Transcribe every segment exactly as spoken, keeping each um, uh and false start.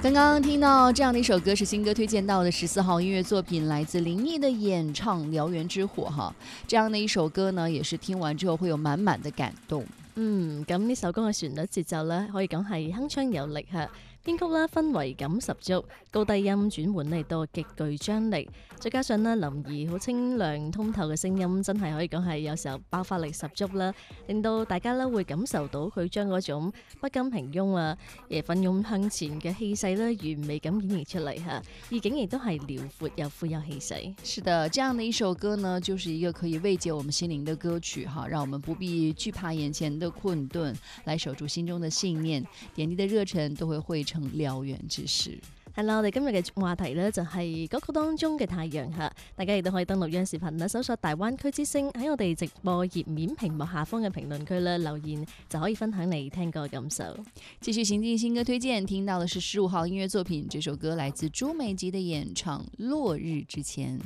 刚刚听到这样的一首歌是新歌推荐到的十四號音樂作品，來自林憶的演唱《燎原之火》哈。這樣的一首歌呢，也是聽完之後會有滿滿的感動。 嗯，咁呢首歌嘅旋律節奏咧，可以講係鏗鏘有力嚇。編曲啦，氛圍感十足，高低音轉換嚟到極具張力，再加上咧林兒好清亮通透嘅聲音，真係可以講係有時候爆發力十足啦，令到大家咧會感受到佢將嗰種不甘平庸啊、誒奮勇向前嘅氣勢咧完美咁演繹出嚟嚇，意境亦都係遼闊又富有氣勢。 是的，這樣的一首歌呢，就是一個可以慰藉我們心靈的歌曲哈，讓我們不必懼怕眼前的困頓，來守住心中的信念，點滴的熱忱都會匯成燎原之勢。 係啦，我哋今日嘅話題呢，就係歌曲當中嘅太陽嚇，大家亦都可以登錄央視頻啦，搜索大灣區之聲，喺我哋直播頁面屏幕下方嘅評論區咧留言，就可以分享你聽歌嘅感受。 繼續行進新歌推薦，聽到的是十五號音樂作品，這首歌來自朱美吉的演唱《落日之前》。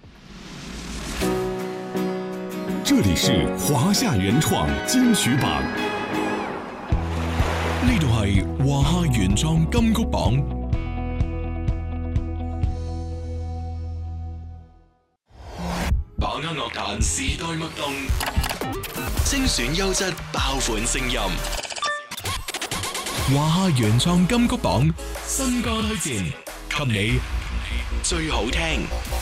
這裡是華夏原創金曲榜，呢度係華夏原創金曲榜。把握樂壇時代脈動，精選優質爆款聲音。華夏原創金曲榜新歌推薦，給你最好聽。